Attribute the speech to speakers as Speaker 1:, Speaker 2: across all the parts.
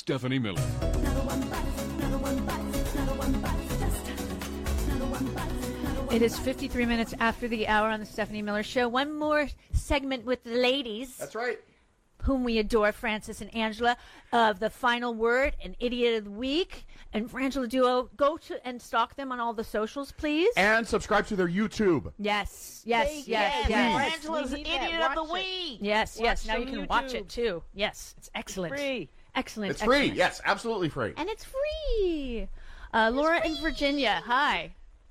Speaker 1: Stephanie Miller.
Speaker 2: It is 53 minutes after the hour on the Stephanie Miller Show. One more segment with the ladies.
Speaker 3: That's right.
Speaker 2: Whom we adore, Frances and Angela, of The Final Word and Idiot of the Week. And Frangela Duo, go to and stalk them on all the socials, please.
Speaker 3: And subscribe to their YouTube.
Speaker 2: Yes.
Speaker 4: Frangela's Idiot of the Week.
Speaker 2: Yes. Now you can watch it, too. Yes, it's excellent.
Speaker 4: It's free.
Speaker 2: Excellent.
Speaker 3: It's free. Yes, absolutely free.
Speaker 2: And it's free. Laura in Virginia, hi.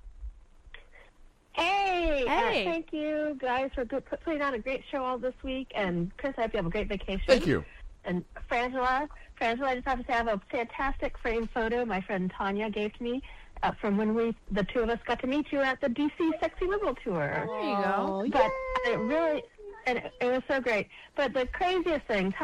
Speaker 5: Hey. Thank you, guys, for putting on a great show all this week. And, Chris, I hope you have a great vacation.
Speaker 3: Thank you.
Speaker 5: And Frangela, I just have to say I have a fantastic framed photo my friend Tanya gave to me from when the two of us got to meet you at the D.C. Sexy Liberal Tour.
Speaker 2: There you go.
Speaker 5: But it was so great. But the craziest thing,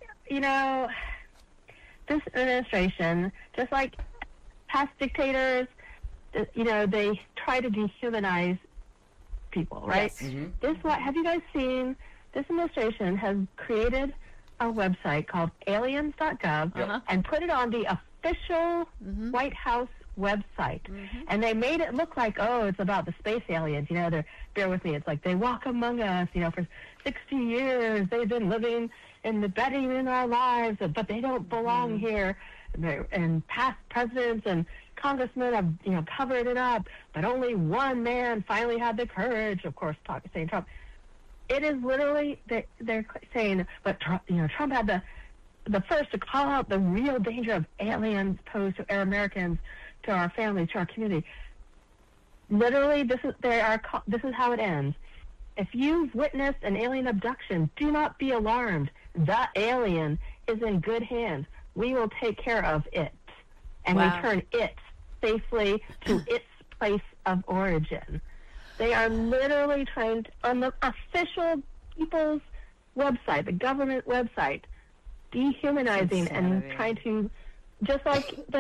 Speaker 5: this administration, just like past dictators, they try to dehumanize people, right?
Speaker 2: Yes.
Speaker 3: Mm-hmm.
Speaker 5: Have you guys seen, this administration has created a website called aliens.gov and put it on the official White House website. And they made it look like, it's about the space aliens. Bear with me. It's like they walk among us, for 60 years. They've been living and embedding in our lives, but they don't belong here. And past presidents and congressmen have, covered it up, but only one man finally had the courage, of course, saying Trump. It is literally, they're saying, but Trump had the first to call out the real danger of aliens posed to Americans, to our families, to our community. Literally, this is how it ends. If you've witnessed an alien abduction, do not be alarmed. The alien is in good hands. We will take care of it and return it safely to its place of origin. They are literally trying to, on the official people's website, the government website, dehumanizing and trying to, just like the